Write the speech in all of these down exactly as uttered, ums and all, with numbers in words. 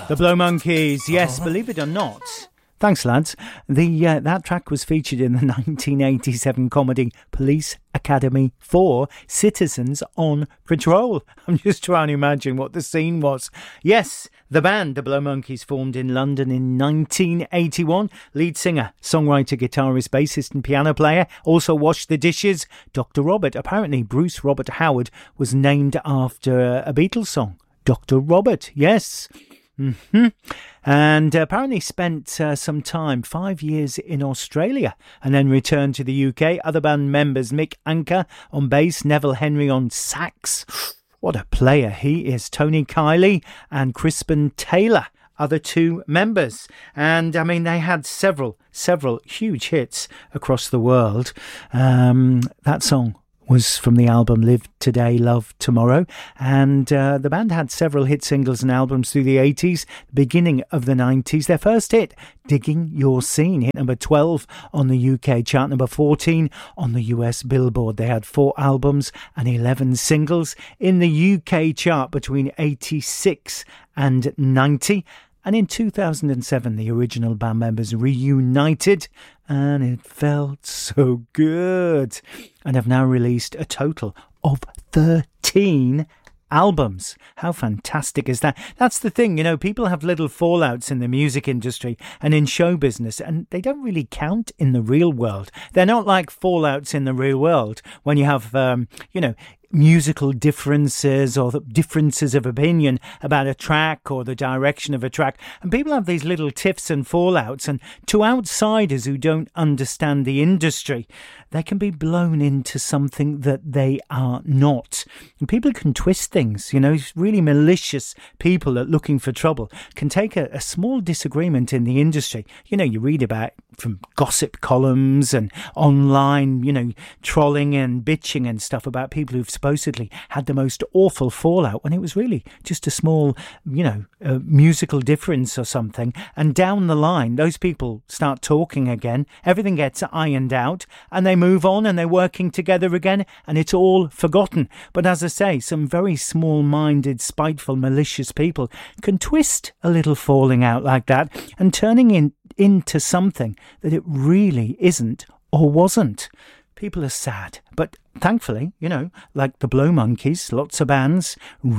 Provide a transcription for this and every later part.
The Blow Monkeys, yes, believe it or not. Thanks, lads. The uh, that track was featured in the nineteen eighty-seven comedy Police Academy four, Citizens on Patrol. I'm just trying to imagine what the scene was. Yes, the band, the Blow Monkeys, formed in London in nineteen eighty-one. Lead singer, songwriter, guitarist, bassist and piano player. Also washed the dishes, Doctor Robert. Apparently, Bruce Robert Howard was named after a Beatles song. Doctor Robert, yes. Mm-hmm. And apparently spent uh, some time, five years in Australia, and then returned to the U K. Other band members, Mick Anker on bass, Neville Henry on sax. What a player he is. Tony Kiley and Crispin Taylor, other two members. And I mean, they had several, several huge hits across the world. Um, that song was from the album Live Today, Love Tomorrow. And uh, the band had several hit singles and albums through the eighties, beginning of the nineties. Their first hit, Digging Your Scene, hit number twelve on the U K chart, number fourteen on the U S Billboard. They had four albums and eleven singles in the U K chart between eighty-six and ninety. And in two thousand seven, the original band members reunited, and it felt so good. And have now released a total of thirteen albums. How fantastic is that? That's the thing, you know, people have little fallouts in the music industry and in show business, and they don't really count in the real world. They're not like fallouts in the real world when you have, um, you know, musical differences or the differences of opinion about a track or the direction of a track. And people have these little tiffs and fallouts, and to outsiders who don't understand the industry, they can be blown into something that they are not. And people can twist things, you know, really malicious people that are looking for trouble can take a, a small disagreement in the industry. You know, you read about from gossip columns and online, you know, trolling and bitching and stuff about people who've supposedly had the most awful fallout when it was really just a small, you know, uh, musical difference or something. And down the line, those people start talking again, everything gets ironed out, and they move on and they're working together again, and it's all forgotten. But as I say, some very small-minded, spiteful, malicious people can twist a little falling out like that and turning in into something that it really isn't or wasn't. People are sad, but thankfully, you know, like the Blow Monkeys, lots of bands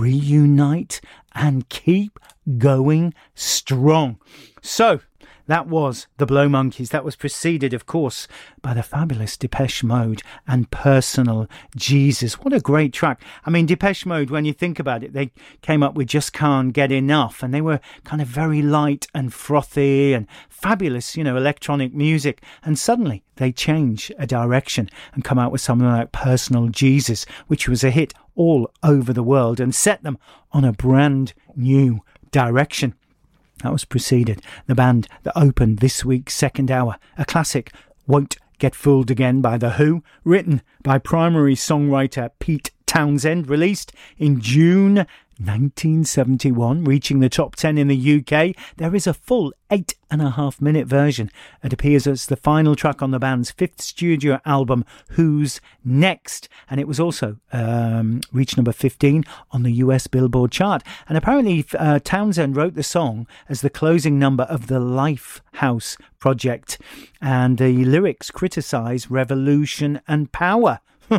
reunite and keep going strong. So that was the Blow Monkeys. That was preceded, of course, by the fabulous Depeche Mode and Personal Jesus. What a great track. I mean, Depeche Mode, when you think about it, they came up with Just Can't Get Enough, and they were kind of very light and frothy and fabulous, you know, electronic music. And suddenly they change a direction and come out with something like Personal Jesus, which was a hit all over the world and set them on a brand new direction. That was preceded, the band that opened this week's second hour, a classic, Won't Get Fooled Again by The Who, written by primary songwriter Pete Townsend, released in June nineteen seventy-one, reaching the top ten in the U K. There is a full eight and a half minute version. It appears as the final track on the band's fifth studio album, Who's Next? And it was also um, reached number fifteen on the U S Billboard chart. And apparently uh, Townsend wrote the song as the closing number of the Lifehouse project. And the lyrics criticise revolution and power.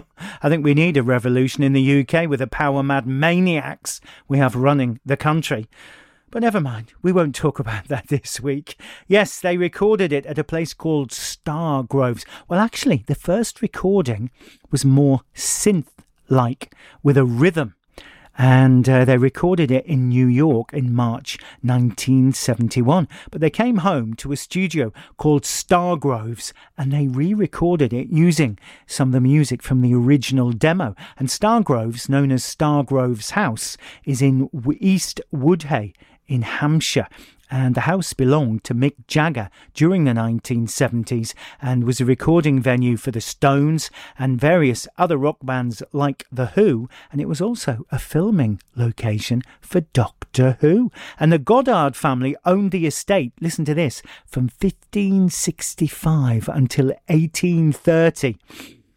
I think we need a revolution in the U K with the power-mad maniacs we have running the country. But never mind, we won't talk about that this week. Yes, they recorded it at a place called Stargroves. Well, actually, the first recording was more synth-like, with a rhythm. And uh, they recorded it in New York in March nineteen seventy-one. But they came home to a studio called Stargroves, and they re-recorded it using some of the music from the original demo. And Stargroves, known as Stargroves House, is in East Woodhay in Hampshire. And the house belonged to Mick Jagger during the nineteen seventies and was a recording venue for the Stones and various other rock bands like The Who. And it was also a filming location for Doctor Who. And the Goddard family owned the estate, listen to this, from fifteen sixty-five until eighteen thirty.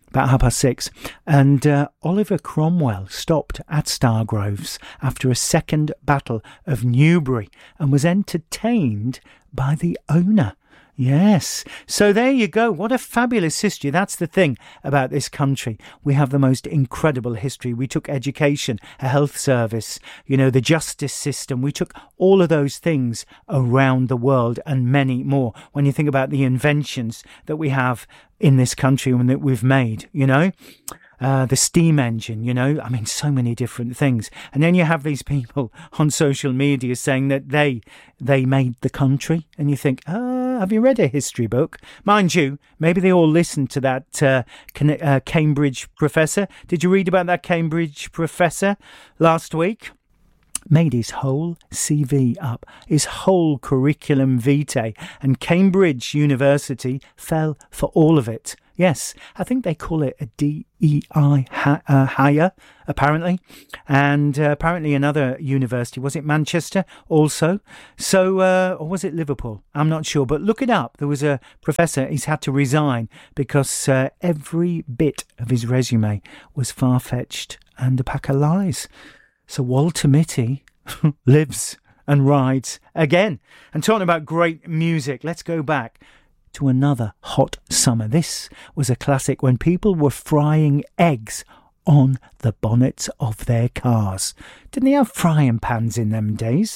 about half past six, and uh, Oliver Cromwell stopped at Stargroves after a second battle of Newbury and was entertained by the owner. Yes, so there you go. What a fabulous history. That's the thing about this country. We have the most incredible history. We took education, a health service, you know, the justice system. We took all of those things around the world and many more. When you think about the inventions that we have in this country and that we've made, you know, uh, the steam engine, you know, I mean, so many different things. And then you have these people on social media saying that they they made the country, and you think, ah, have you read a history book? Mind you, maybe they all listened to that uh, uh, Cambridge professor. Did you read about that Cambridge professor last week? Made his whole C V up, his whole curriculum vitae, and Cambridge University fell for all of it. Yes, I think they call it a D E I ha- uh, hire, apparently. And uh, apparently another university, was it Manchester also? So, uh, or was it Liverpool? I'm not sure, but look it up. There was a professor, he's had to resign because uh, every bit of his resume was far-fetched and a pack of lies. So Walter Mitty lives and rides again. And talking about great music, let's go back to another hot summer. This was a classic when people were frying eggs on the bonnets of their cars. Didn't they have frying pans in them days?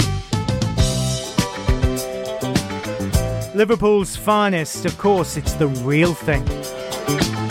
Liverpool's finest, of course, it's The Real Thing.